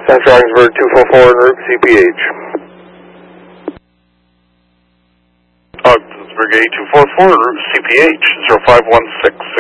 Central Orangeburg 244 en route CPH. Brigade 244 en route CPH 0516.